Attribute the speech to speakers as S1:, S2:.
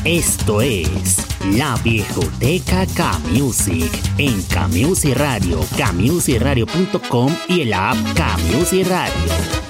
S1: Esto es La Viejoteca K-Music en K-Music Radio, kmusicradio.com y el app K-Music Radio.